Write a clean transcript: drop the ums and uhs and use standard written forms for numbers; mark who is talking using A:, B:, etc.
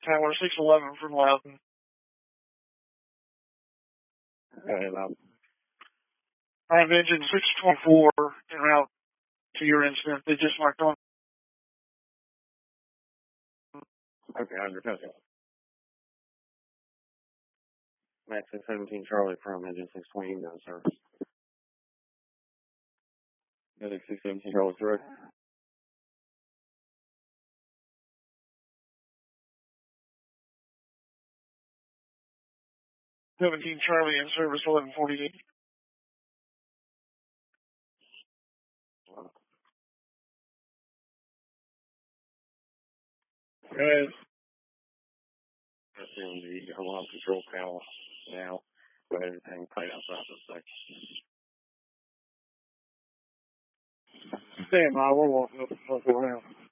A: Tower 611 from Loudon.
B: Okay, Loudon.
A: I have engine 624 en route to your incident. They just marked on.
B: Okay, understood. Max 617 Charlie from engine 620, no service. Medic 617 Charlie, correct.
A: 17 Charlie in service 1148.
B: Go ahead. That's in the alarm control panel now. Go ahead and hang tight outside for a sec. Stand by, we're walking up the fuck around.